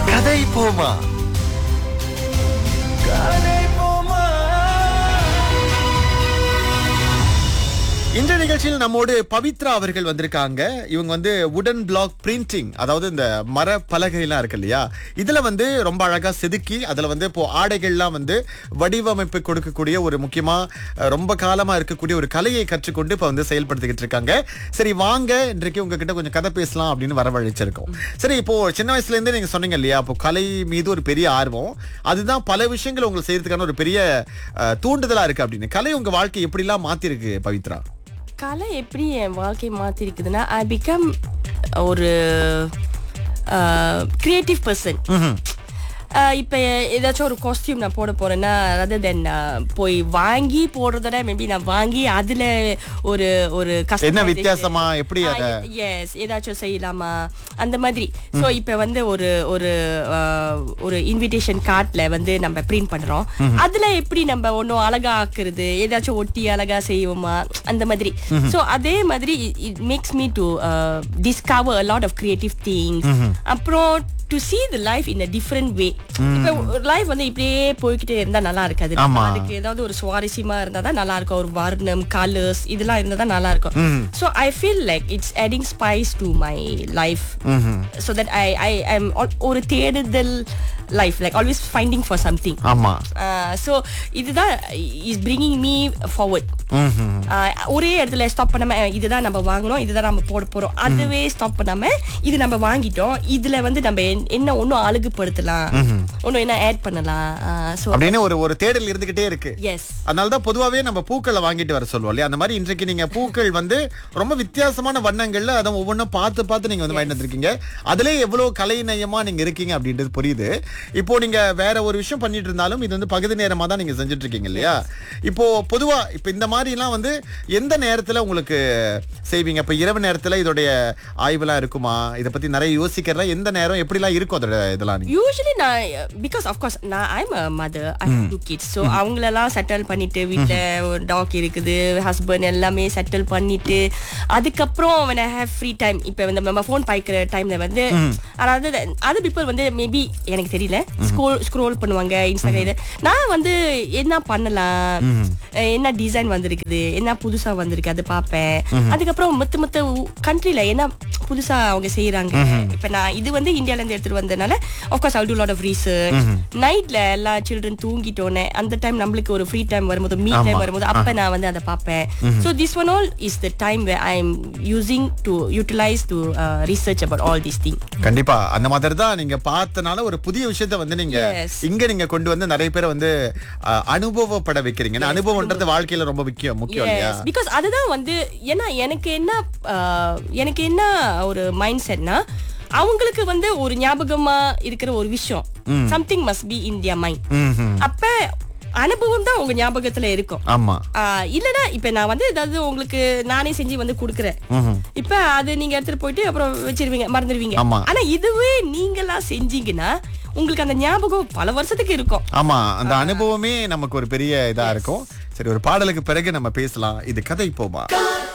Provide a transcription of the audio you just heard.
கதை போமா. இந்த நிகழ்ச்சியில் நம்மோடு பவித்ரா அவர்கள் வந்திருக்காங்க. இவங்க வந்து வுடன் பிளாக் பிரிண்டிங், அதாவது இந்த மர பலகைலாம் இருக்கு இல்லையா, இதுல வந்து ரொம்ப அழகா செதுக்கி அதுல வந்து இப்போ ஆடைகள்லாம் வந்து வடிவமைப்பு கொடுக்கக்கூடிய ஒரு முக்கியமா ரொம்ப காலமா இருக்கக்கூடிய ஒரு கலையை கற்றுக்கொண்டு இப்ப வந்து செயல்படுத்திக்கிட்டு இருக்காங்க. சரி வாங்க, இன்றைக்கு உங்ககிட்ட கொஞ்சம் கதை பேசலாம் அப்படின்னு வரவழைச்சிருக்கோம். சரி, இப்போ சின்ன வயசுல இருந்தே நீங்க சொன்னீங்க இல்லையா, இப்போ கலை மீது ஒரு பெரிய ஆர்வம், அதுதான் பல விஷயங்கள் உங்களுக்கு செய்யறதுக்கான ஒரு பெரிய தூண்டுதலா இருக்கு அப்படின்னு. கலை உங்க வாழ்க்கை எப்படிலாம் மாத்திருக்கு பவித்ரா? கலை எப்படி என் வாழ்க்கை மாத்திருக்குதுன்னா, ஐ பிகம் ஒரு கிரியேட்டிவ் பர்சன். இப்போ ஏதாச்சும் ஒரு காஸ்டியூம் நான் போட போறேன்னா, rather than போய் வாங்கி போடுறதோட மேபி நான் வாங்கி அதுல ஒரு ஒரு என்ன வித்தியாசமா எப்படி அத எஸ் ஏதாச்சும் செய்யலாமா அந்த மாதிரி. ஸோ இப்போ வந்து ஒரு ஒரு ஒரு இன்விடேஷன் கார்ட்ல வந்து நம்ம பிரிண்ட் பண்றோம், அதுல எப்படி நம்ம ஒன்னும் அழகா ஆக்குறது, ஏதாச்சும் ஒட்டி அழகா செய்வோமா அந்த மாதிரி. ஸோ அதே மாதிரி it makes me to discover a lot of creative things. அப்புறம் to see the life in a different way. இப்போ லைஃப் வந்து இப்படியே போய்கிட்டே இருந்தா நல்லா இருக்காது. அதுக்கு ஏதாவது ஒரு சுவாரஸ்யமா இருந்தா தான் நல்லா இருக்கும். ஒரு வர்ணம், கலர்ஸ் இதெல்லாம் இருந்தா தான் நல்லா இருக்கும். So I feel like it's adding spice to my life, so that I am ஒரு தேடுதல் life, like always finding for something. ஆமா. So இதுதான் is bringing me forward. ஒரே இடத்துல ஸ்டாப் பண்ணாம இதுதான் நம்ம வாங்கணும், இதுதான் நம்ம போட போறோம், அதுவே ஸ்டாப் பண்ணாம இது நம்ம வாங்கிட்டோம், இதுல வந்து நம்ம என்ன ஒன்னும் அழகுபடுத்தலாம், ஒன்னும் என்ன ஆட் பண்ணலாம் அப்படின்னு ஒரு தேடல் இருந்துகிட்டே இருக்கு. எஸ், அதனாலதான் பொதுவாவே நம்ம பூக்களை வாங்கிட்டு வர சொல்லுவோம் இல்லையா. அந்த மாதிரி இன்றைக்கு நீங்க பூக்கள் வந்து ரொம்ப வித்தியாசமான வண்ணங்கள்ல அதை ஒவ்வொன்றும் பார்த்து நீங்க வந்து வாங்கிட்டு வந்திருக்கீங்க. அதுல எவ்வளவு கலை நயமா நீங்க இருக்கீங்க அப்படின்றது புரியுது. இப்போ நீங்க வேற ஒரு விஷயம் பண்ணிட்டு இருந்தாலும் இது வந்து பகுதி நேரமா தான் நீங்க செஞ்சுட்டு இருக்கீங்க இல்லையா. இப்போ பொதுவா இப்ப இந்த மாதிரி எல்லாம் வந்து எந்த நேரத்துல உங்களுக்கு செய்வீங்க? இப்ப இரவு நேரத்துல இதோடைய ஆய்வுலாம் இருக்குமா? இத பத்தி நிறைய யோசிக்கிறதா எந்த நேரம் எப்படி எல்லாம் இருக்கும் அதோட இதெல்லாம்? யூசுவலி நான் பிகாஸ் ஆஃப் கோர்ஸ் நான் ஐ அம் a mother, I have 2 kids. So அவங்களெல்லாம் செட்டில் பண்ணிட்டு வீட்டில் ஒரு டாக் இருக்குது, ஹஸ்பண்ட் எல்லாமே செட்டில் பண்ணிட்டு அதுக்கப்புறம் when I have free time, இப்போ வந்து நம்ம ஃபோன் பாய்க்கிற டைம்ல வந்து அதாவது அது பீப்புள் வந்து மேபி எனக்கு தெரியல ஸ்க்ரோல் பண்ணுவாங்க இன்ஸ்டாகிராம். நான் வந்து என்ன பண்ணலாம், என்ன டிசைன் வந்திருக்குது, என்ன புதுசா வந்திருக்கு அது பார்ப்பேன். அதுக்கப்புறம் மத்த கண்ட்ரில என்ன புதுசா அவங்க செய்யறாங்க. இப்ப நான் இது வந்து இந்தியால இருந்து எடுத்துட்டு வந்ததுனால of course I'll do a lot of research. நைட்ல எல்லா சில்ட்ரன் தூங்கிட்டோனே அந்த டைம் நம்மளுக்கு ஒரு ஃப்ரீ டைம் வரும்போது, மீ டைம் வரும்போது அப்ப நான் வந்து அதை பார்ப்பேன். So this one all is the time where I am using to utilize to research about all these things. கண்டிப்பா அந்த மாதிரி தான் நீங்க பார்த்தனால ஒரு புதிய விஷயத்தை வந்து நீங்க இங்க நீங்க கொண்டு வந்து நிறைய பேரை வந்து அனுபவப்பட வைக்கிறீங்க. அனுபவம்ன்றது வாழ்க்கையில ரொம்ப முக்கியம் இல்லையா? பிகாஸ் அதுதான் வந்து ஏன்னா எனக்கு என்ன ஒரு மைண்ட் செட்னா, அவங்களுக்கு வந்து ஒரு ஞாபகமா இருக்கிற ஒரு விஷயம் something must be in their mind. அப்ப அனுபவம் தான் உங்க ஞாபகத்துல இருக்கும். ஆமா. இல்லனா இப்ப நான் வந்து ஏதாவது உங்களுக்கு நானே செஞ்சு வந்து கொடுக்கறேன், இப்ப அது நீங்க எடுத்துட்டு போயிட்டு அப்புறம் வச்சிருவீங்க, மறந்துடுவீங்க. ஆனா இதுவே நீங்களா செஞ்சீங்கன்னா உங்களுக்கு அந்த ஞாபகம் பல வருஷத்துக்கு இருக்கும். ஆமா, அந்த அனுபவமே நமக்கு ஒரு பெரிய இதா இருக்கும். சரி, ஒரு பாடலுக்கு பிறகு நம்ம பேசலாம். இது கதை போமா.